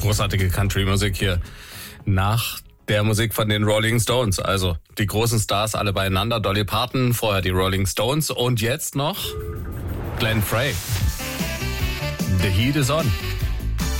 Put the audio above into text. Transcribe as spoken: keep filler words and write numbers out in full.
Großartige Country-Musik hier. Nach der Musik von den Rolling Stones. Also die großen Stars alle beieinander. Dolly Parton, vorher die Rolling Stones und jetzt noch Glenn Frey. The Heat is on.